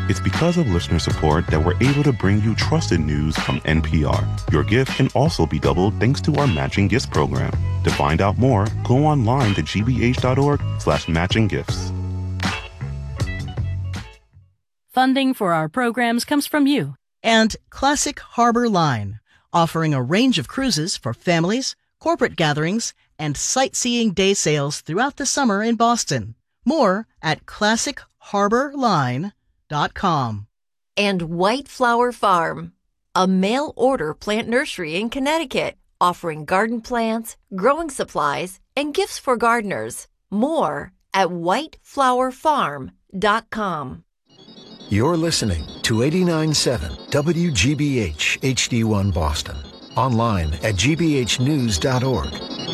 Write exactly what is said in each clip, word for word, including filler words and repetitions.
It's because of listener support that we're able to bring you trusted news from N P R. Your gift can also be doubled thanks to our matching gifts program. To find out more, go online to gbh.org slash matching gifts. Funding for our programs comes from you. And Classic Harbor Line, offering a range of cruises for families, corporate gatherings, and sightseeing day sails throughout the summer in Boston. More at classic harbor line dot com. And White Flower Farm, a mail-order plant nursery in Connecticut, offering garden plants, growing supplies, and gifts for gardeners. More at white flower farm dot com. You're listening to eighty-nine point seven W G B H H D one Boston. Online at g b h news dot org.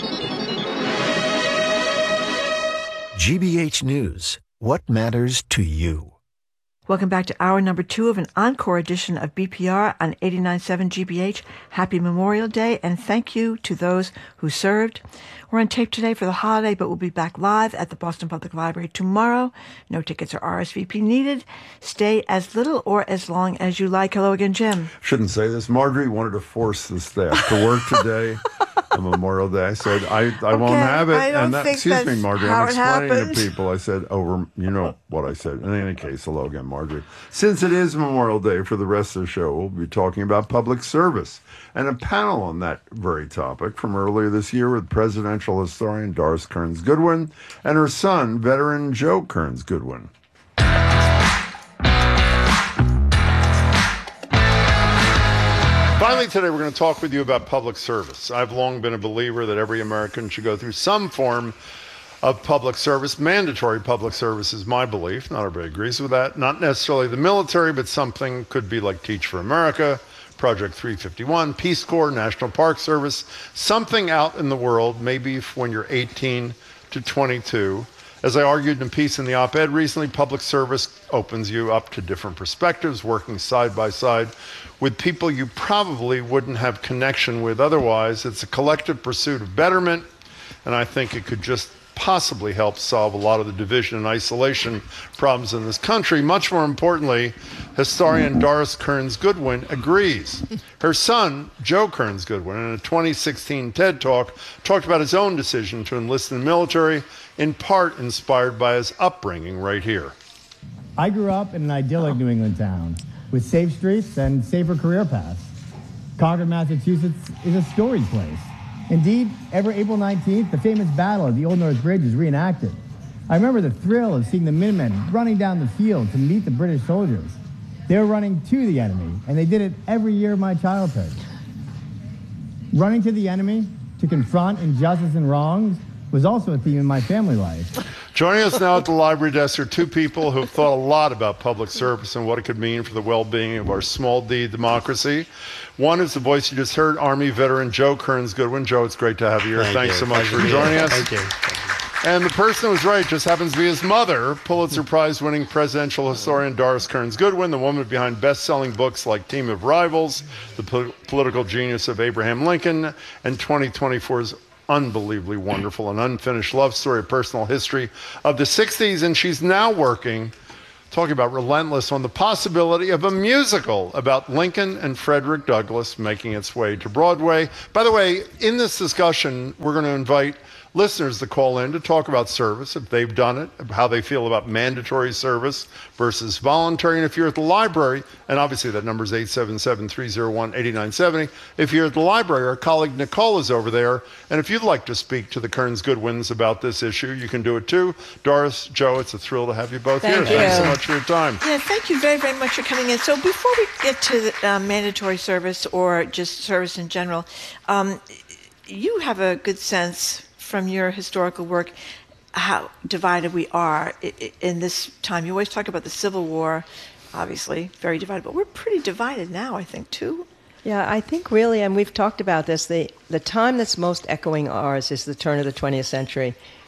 G B H News. What matters to you? Welcome back to hour number two of an encore edition of B P R on eighty-nine point seven G B H. Happy Memorial Day, and thank you to those who served. We're on tape today for the holiday, but we'll be back live at the Boston Public Library tomorrow. No tickets or R S V P needed. Stay as little or as long as you like. Hello again, Jim. Shouldn't say this. Marjorie wanted to force the staff to work today on Memorial Day. I said, I, I okay, won't have it. I don't and that, think excuse that's me, Marjorie, how I'm it explaining happened. to people. I said, over, you know what I said. In any case, hello again, Marjorie. Since it is Memorial Day for the rest of the show, we'll be talking about public service and a panel on that very topic from earlier this year with presidential historian Doris Kearns Goodwin and her son, veteran Joe Kearns Goodwin. Finally, today we're going to talk with you about public service. I've long been a believer that every American should go through some form of public service. Mandatory public service is my belief. Not everybody agrees with that. Not necessarily the military, but something could be like Teach for America, Project three fifty-one, Peace Corps, National Park Service, something out in the world, maybe when you're eighteen to twenty-two. As I argued in a piece in the op-ed recently, public service opens you up to different perspectives, working side by side with people you probably wouldn't have connection with otherwise. It's a collective pursuit of betterment, and I think it could just possibly help solve a lot of the division and isolation problems in this country. Much more importantly, historian Doris Kearns Goodwin agrees. Her son, Joe Kearns Goodwin, in a twenty sixteen TED Talk, talked about his own decision to enlist in the military, in part inspired by his upbringing right here. I grew up in an idyllic New England town with safe streets and safer career paths. Concord, Massachusetts is a storied place. Indeed, every April nineteenth, the famous battle of the Old North Bridge is reenacted. I remember the thrill of seeing the Minutemen running down the field to meet the British soldiers. They were running to the enemy, and they did it every year of my childhood. Running to the enemy to confront injustice and wrongs was also a theme in my family life. Joining us now at the library desk are two people who've thought a lot about public service and what it could mean for the well-being of our small d democracy. One is the voice you just heard, Army veteran Joe Kearns Goodwin. Joe, it's great to have you here. Thank Thanks you. so much Pleasure for joining us. Thank you. And the person who was right just happens to be his mother, Pulitzer Prize-winning presidential historian Doris Kearns Goodwin, the woman behind best-selling books like Team of Rivals, The po- Political Genius of Abraham Lincoln, and twenty twenty-four's unbelievably wonderful and unfinished love story, a personal history of the sixties. And she's now working, talking about relentless, on the possibility of a musical about Lincoln and Frederick Douglass making its way to Broadway. By the way, in this discussion, we're going to invite listeners to call in to talk about service, if they've done it, how they feel about mandatory service versus voluntary. And if you're at the library, and obviously that number is eight seven seven, three oh one, eight nine seven oh, if you're at the library, our colleague Nicole is over there, and if you'd like to speak to the Kearns Goodwins about this issue, you can do it too. Doris, Joe, it's a thrill to have you both Thank here. you. Thanks so much for your time. Yeah, thank you very, very much for coming in. So before we get to the, uh, mandatory service or just service in general, um, you have a good sense from your historical work how divided we are in this time. You always talk about the Civil War, obviously, very divided, but we're pretty divided now, I think, too. Yeah, I think really, and we've talked about this, the, the time that's most echoing ours is the turn of the twentieth century,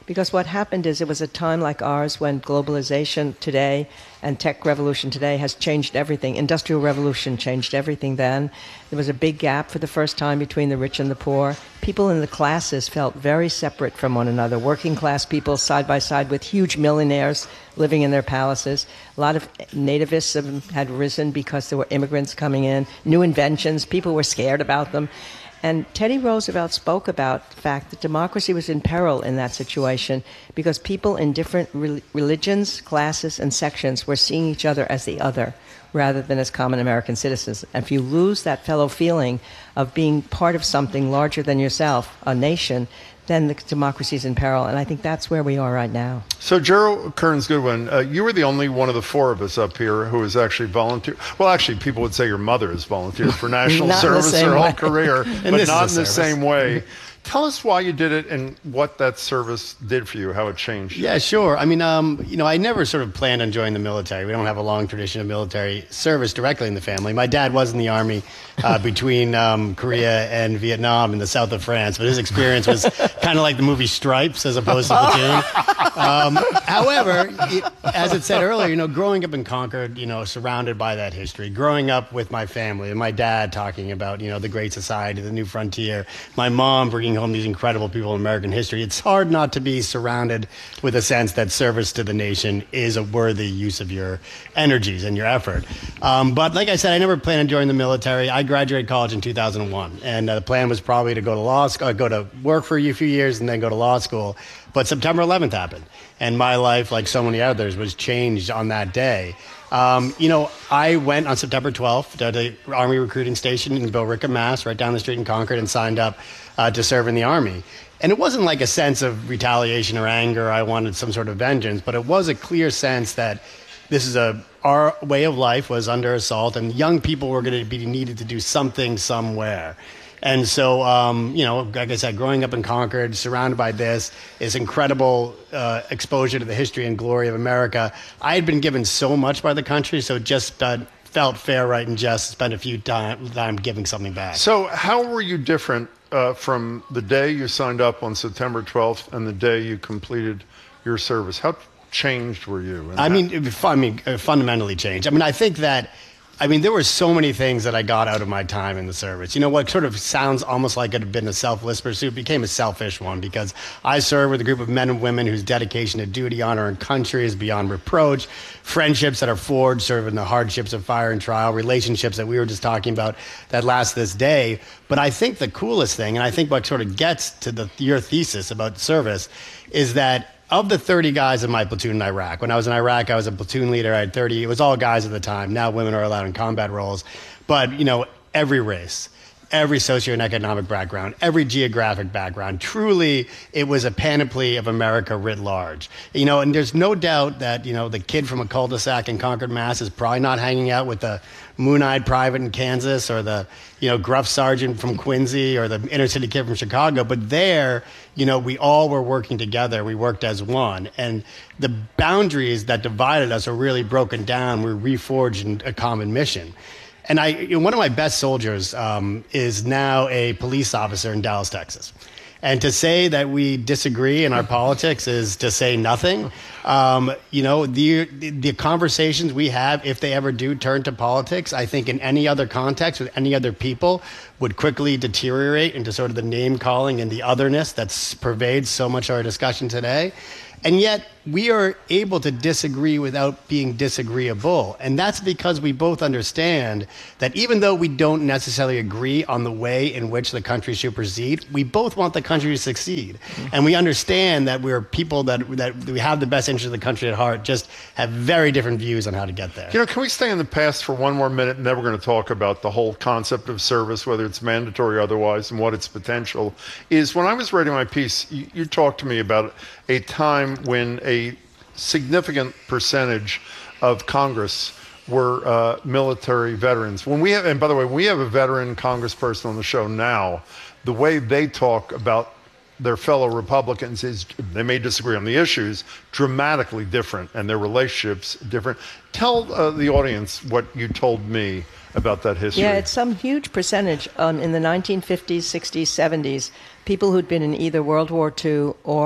Because what happened is it was a time like ours when globalization today and tech revolution today has changed everything. Industrial revolution changed everything then. There was a big gap for the first time between the rich and the poor. People in the classes felt very separate from one another. Working class people side by side with huge millionaires living in their palaces. A lot of nativists had risen because there were immigrants coming in, new inventions. People were scared about them. And Teddy Roosevelt spoke about the fact that democracy was in peril in that situation because people in different re- religions, classes, and sections were seeing each other as the other rather than as common American citizens. And if you lose that fellow feeling of being part of something larger than yourself, a nation, then the democracy is in peril. And I think that's where we are right now. So, Gerald Kearns Goodwin, uh, you were the only one of the four of us up here who has actually volunteered. Well, actually, people would say your mother has volunteered for national service her whole career, but not in the same way. Tell us why you did it and what that service did for you, how it changed. Yeah, sure. I mean, um, you know, I never sort of planned on joining the military. We don't have a long tradition of military service directly in the family. My dad was in the Army uh, between um, Korea and Vietnam in the south of France, but his experience was kind of like the movie Stripes as opposed to Platoon. Um, however, it, as it said earlier, you know, growing up in Concord, you know, surrounded by that history, growing up with my family and my dad talking about, you know, the Great Society, the New Frontier, my mom bringing home these incredible people in American history, it's hard not to be surrounded with a sense that service to the nation is a worthy use of your energies and your effort. Um, but like I said, I never planned on joining the military. I graduated college in two thousand one, and uh, the plan was probably to go to law school, uh, go to work for a few years, and then go to law school. But September eleventh happened, and my life, like so many others, was changed on that day. Um, you know, I went on September twelfth to the Army recruiting station in Billerica, Mass, right down the street in Concord, and signed up uh, to serve in the Army. And it wasn't like a sense of retaliation or anger. I wanted some sort of vengeance, but it was a clear sense that this is a our way of life was under assault, and young people were going to be needed to do something somewhere. And so, um, you know, like I said, growing up in Concord, surrounded by this, this incredible uh, exposure to the history and glory of America, I had been given so much by the country, so it just uh, felt fair, right, and just to spend a few time, time giving something back. So how were you different uh, from the day you signed up on September twelfth and the day you completed your service? How changed were you? I mean, it, I mean, fundamentally changed. I mean, I think that I mean, there were so many things that I got out of my time in the service. You know, what sort of sounds almost like it had been a selfless pursuit became a selfish one, because I served with a group of men and women whose dedication to duty, honor, and country is beyond reproach. Friendships that are forged serve in the hardships of fire and trial. Relationships that we were just talking about that last this day. But I think the coolest thing, and I think what sort of gets to the, your thesis about service, is that of the thirty guys in my platoon in Iraq, when I was in Iraq, I was a platoon leader. I had thirty. It was all guys at the time. Now women are allowed in combat roles. But, you know, every race, every socioeconomic background, every geographic background, truly it was a panoply of America writ large. You know, and there's no doubt that, you know, the kid from a cul-de-sac in Concord, Mass is probably not hanging out with the moon-eyed private in Kansas or the, you know, gruff sergeant from Quincy or the inner city kid from Chicago. But there, you know, we all were working together. We worked as one. And the boundaries that divided us are really broken down. We're reforged in a common mission. And I, you know, one of my best soldiers um, is now a police officer in Dallas, Texas. And to say that we disagree in our politics is to say nothing. Um, you know, the, the conversations we have, if they ever do turn to politics, I think in any other context with any other people would quickly deteriorate into sort of the name calling and the otherness that pervades so much of our discussion today. And yet we are able to disagree without being disagreeable. And that's because we both understand that even though we don't necessarily agree on the way in which the country should proceed, we both want the country to succeed. Mm-hmm. And we understand that we're people that, that we have the best interest of the country at heart, just have very different views on how to get there. You know, can we stay in the past for one more minute, and then we're going to talk about the whole concept of service, whether it's mandatory or otherwise, and what its potential is. When I was writing my piece, you, you talked to me about a time when a significant percentage of Congress were uh, military veterans. When we have, and by the way, we have a veteran congressperson on the show now. The way they talk about their fellow Republicans is, they may disagree on the issues, dramatically different, and their relationships different. Tell uh, the audience what you told me about that history. Yeah, it's some huge percentage um, in the nineteen fifties, sixties, seventies, people who'd been in either World War Two or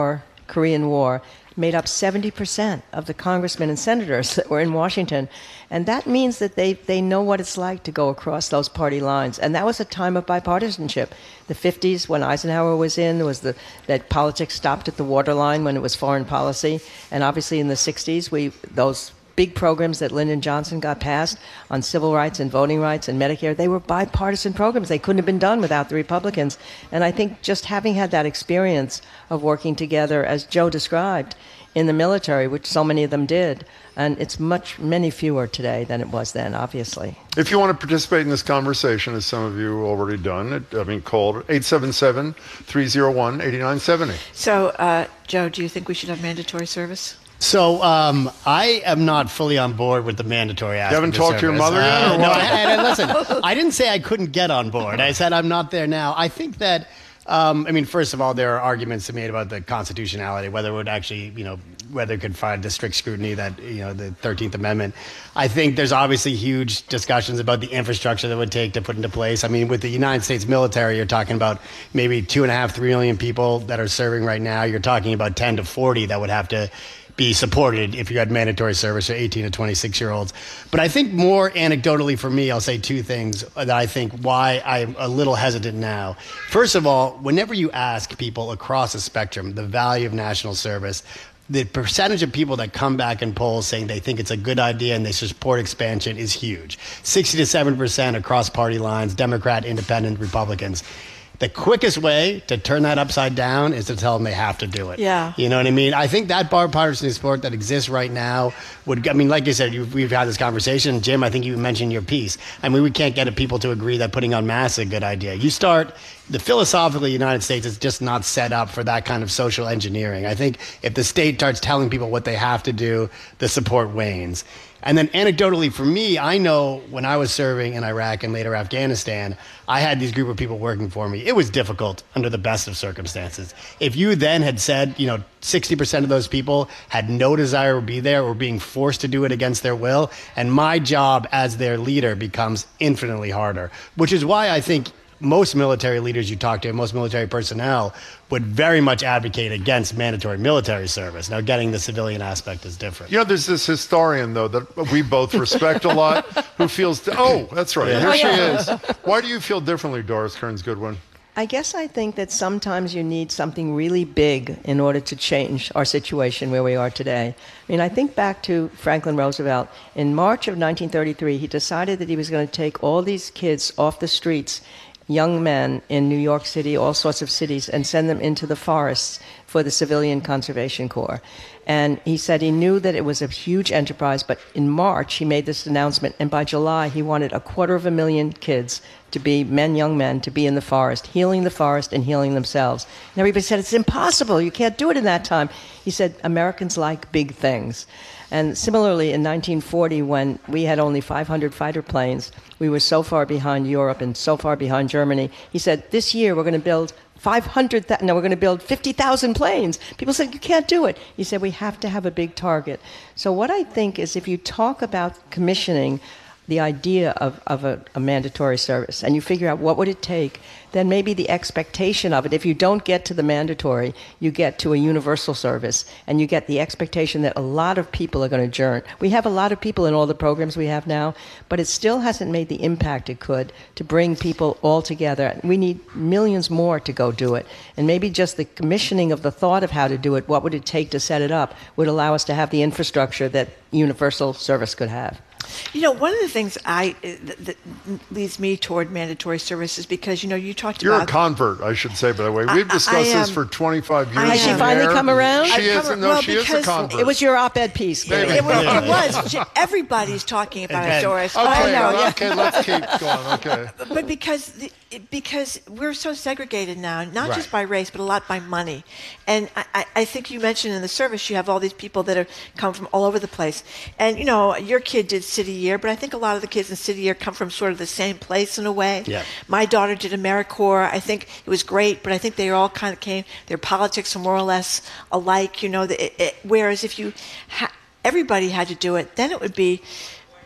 Korean War made up seventy percent of the congressmen and senators that were in Washington. And that means that they, they know what it's like to go across those party lines. And that was a time of bipartisanship. The fifties, when Eisenhower was in, there was the, that politics stopped at the waterline when it was foreign policy. And obviously in the sixties, we those big programs that Lyndon Johnson got passed on civil rights and voting rights and Medicare, they were bipartisan programs. They couldn't have been done without the Republicans. And I think just having had that experience of working together, as Joe described, in the military, which so many of them did, and it's much, many fewer today than it was then, obviously. If you want to participate in this conversation, as some of you already done, it, I mean, call eight seven seven, three oh one, eight nine seven zero. So, uh, Joe, do you think we should have mandatory service? So um, I am not fully on board with the mandatory aspect. You haven't talked to your mother yet? Uh, or no, what? I, I, listen, I didn't say I couldn't get on board. I said I'm not there now. I think that, um, I mean, first of all, there are arguments to be made about the constitutionality, whether it would actually, you know, whether it could find the strict scrutiny that, you know, the thirteenth Amendment. I think there's obviously huge discussions about the infrastructure that it would take to put into place. I mean, with the United States military, you're talking about maybe two and a half, three million people that are serving right now. You're talking about ten to forty that would have to be supported if you had mandatory service for eighteen to twenty-six year olds. But I think more anecdotally for me, I'll say two things that I think why I'm a little hesitant now. First of all, whenever you ask people across the spectrum the value of national service, the percentage of people that come back in polls saying they think it's a good idea and they support expansion is huge. sixty to seven percent across party lines, Democrat, Independent, Republicans. The quickest way to turn that upside down is to tell them they have to do it. Yeah. You know what I mean? I think that bipartisan support that exists right now would, I mean, like you said, you've, we've had this conversation. Jim, I think you mentioned your piece. I mean, we can't get people to agree that putting on masks is a good idea. You start, the philosophically, the United States is just not set up for that kind of social engineering. I think if the state starts telling people what they have to do, the support wanes. And then anecdotally for me, I know when I was serving in Iraq and later Afghanistan, I had these group of people working for me. It was difficult under the best of circumstances. If you then had said, you know, sixty percent of those people had no desire to be there or were being forced to do it against their will, and my job as their leader becomes infinitely harder, which is why I think most military leaders you talk to, most military personnel, would very much advocate against mandatory military service. Now, getting the civilian aspect is different. You know, there's this historian, though, that we both respect a lot, who feels, oh, that's right, yeah. Here she is. Why do you feel differently, Doris Kearns Goodwin? I guess I think that sometimes you need something really big in order to change our situation where we are today. I mean, I think back to Franklin Roosevelt. In March of nineteen thirty-three, he decided that he was going to take all these kids off the streets, young men in New York City, all sorts of cities, and send them into the forests for the Civilian Conservation Corps. And he said he knew that it was a huge enterprise, but in March he made this announcement, and by July he wanted a quarter of a million kids to be men, young men, to be in the forest, healing the forest and healing themselves. And everybody said, it's impossible, you can't do it in that time. He said, Americans like big things. And similarly, in nineteen forty, when we had only five hundred fighter planes, we were so far behind Europe and so far behind Germany. He said, this year we're going to build five hundred, th- no, we're going to build fifty thousand planes. People said, you can't do it. He said, we have to have a big target. So what I think is if you talk about commissioning the idea of, of a, a mandatory service and you figure out what would it take, then maybe the expectation of it, if you don't get to the mandatory, you get to a universal service and you get the expectation that a lot of people are going to join. We have a lot of people in all the programs we have now, but it still hasn't made the impact it could to bring people all together. We need millions more to go do it. And maybe just the commissioning of the thought of how to do it, what would it take to set it up, would allow us to have the infrastructure that universal service could have. You know, one of the things I that, that leads me toward mandatory services because, you know, you talked You're about... You're a convert, I should say, by the way. We've discussed I, I, this for twenty-five years. Has she finally air. come around? She is, come, no, well, she is a convert. It was your op-ed piece. It, it, was, it was. Everybody's talking about it, Doris. Okay, I know, yeah. okay, let's keep going, okay. But because... The, because we're so segregated now, not right. just by race, but a lot by money. And I, I think you mentioned in the service, you have all these people that are come from all over the place. And, you know, your kid did City Year, but I think a lot of the kids in City Year come from sort of the same place in a way. Yeah. My daughter did AmeriCorps. I think it was great, but I think they all kind of came, their politics are more or less alike, you know. The, it, it, whereas if you, ha- everybody had to do it, then it would be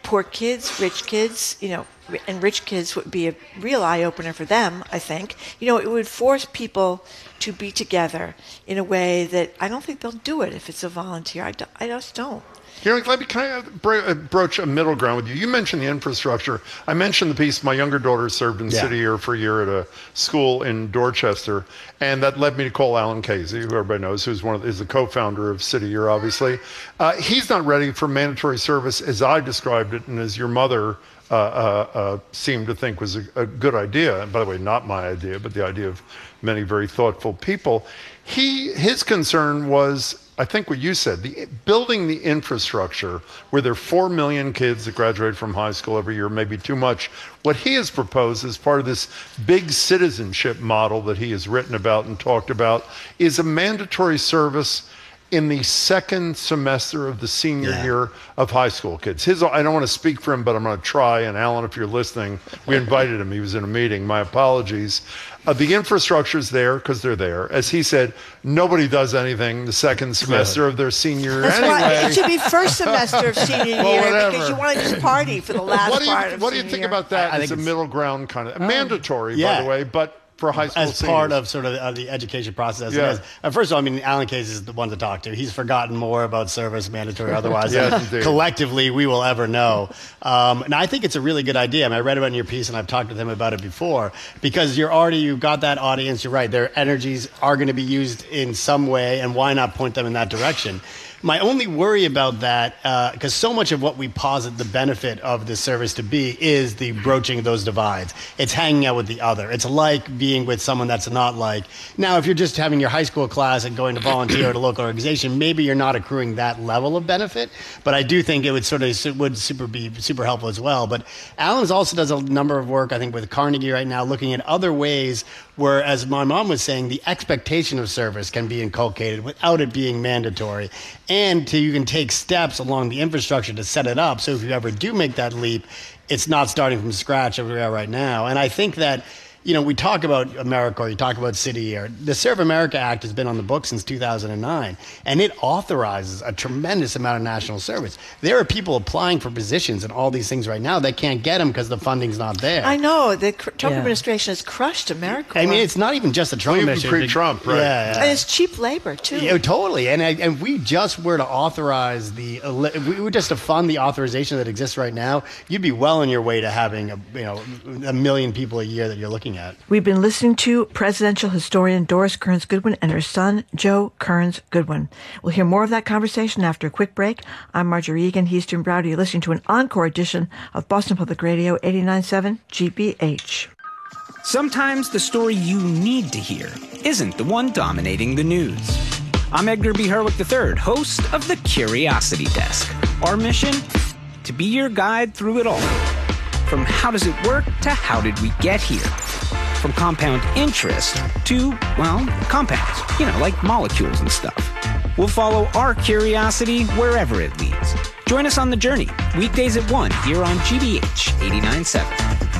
poor kids, rich kids, you know, and rich kids would be a real eye-opener for them, I think. You know, it would force people to be together in a way that I don't think they'll do it if it's a volunteer. I, do, I just don't. Here, let me kind of bro- broach a middle ground with you. You mentioned the infrastructure. I mentioned the piece. My younger daughter served in yeah. City Year for a year at a school in Dorchester, and that led me to call Alan Casey, who everybody knows, who's one of is the co-founder of City Year, obviously. Uh, he's not ready for mandatory service as I described it, and as your mother uh, uh, uh, seemed to think was a, a good idea. And by the way, not my idea, but the idea of many very thoughtful people. He his concern was, I think what you said, the building the infrastructure where there are four million kids that graduate from high school every year, maybe too much. What he has proposed as part of this big citizenship model that he has written about and talked about is a mandatory service in the second semester of the senior yeah. year of high school kids. His, I don't want to speak for him, but I'm going to try. And Alan, if you're listening, we invited him. He was in a meeting. My apologies. Uh, the infrastructure's there because they're there. As he said, nobody does anything the second semester yeah. of their senior year That's anyway. Why it should be first semester of senior well, year whatever. because you want to just party for the last what do you, part of What do you senior think year. about that I, I as a middle ground kind of, um, mandatory, yeah. by the way, but for high school as seniors. part of sort of uh, the education process. Yeah. As, uh, first of all, I mean, Alan Case is the one to talk to. He's forgotten more about service, mandatory, otherwise, yes, than collectively we will ever know. Um, and I think it's a really good idea. I mean, I read about it in your piece, and I've talked with him about it before, because you're already, you've got that audience. You're right. Their energies are going to be used in some way, and why not point them in that direction? My only worry about that, because uh, so much of what we posit the benefit of this service to be is the broaching of those divides. It's hanging out with the other. It's like being with someone that's not like. Now, if you're just having your high school class and going to volunteer at a local organization, maybe you're not accruing that level of benefit. But I do think it would sort of would super be super helpful as well. But Alan's also does a number of work, I think, with Carnegie right now, looking at other ways where, as my mom was saying, the expectation of service can be inculcated without it being mandatory. And to, you can take steps along the infrastructure to set it up. So if you ever do make that leap, it's not starting from scratch where we are right now. And I think that, you know, we talk about AmeriCorps, you talk about City Year. The Serve America Act has been on the books since two thousand nine, and it authorizes a tremendous amount of national service. There are people applying for positions and all these things right now that can't get them because the funding's not there. I know. The Trump Yeah. administration has crushed AmeriCorps. I mean, it's not even just the Trump Even administration. pre-Trump, right. Yeah, yeah. And it's cheap labor, too. Yeah, totally. And I- and we just were to authorize the, if we were just to fund the authorization that exists right now, you'd be well on your way to having a, you know, a million people a year that you're looking at. We've been listening to presidential historian Doris Kearns Goodwin and her son, Joe Kearns Goodwin. We'll hear more of that conversation after a quick break. I'm Marjorie Egan. He's Jim Browder. You're listening to an encore edition of Boston Public Radio eighty-nine point seven G B H. Sometimes the story you need to hear isn't the one dominating the news. I'm Edgar B. Herwick the third, host of The Curiosity Desk. Our mission? To be your guide through it all. From how does it work to how did we get here? From compound interest to, well, compounds, you know, like molecules and stuff. We'll follow our curiosity wherever it leads. Join us on the journey, weekdays at one here on G B H eighty-nine point seven.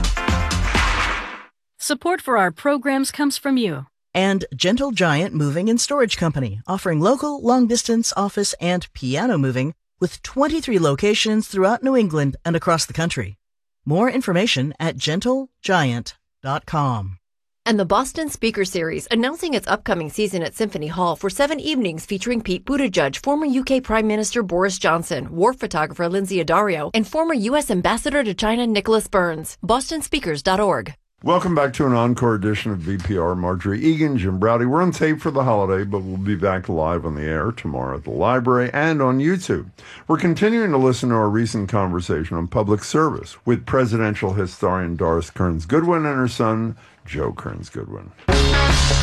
Support for our programs comes from you. And Gentle Giant Moving and Storage Company, offering local, long-distance office and piano moving with twenty-three locations throughout New England and across the country. More information at gentle giant dot com. And the Boston Speaker Series, announcing its upcoming season at Symphony Hall for seven evenings featuring Pete Buttigieg, former U K Prime Minister Boris Johnson, war photographer Lindsay Addario, and former U S Ambassador to China Nicholas Burns. boston speakers dot org. Welcome back to an encore edition of V P R. Marjorie Egan, Jim Browdy. We're on tape for the holiday, but we'll be back live on the air tomorrow at the library and on YouTube. We're continuing to listen to our recent conversation on public service with presidential historian Doris Kearns Goodwin and her son, Joe Kearns Goodwin.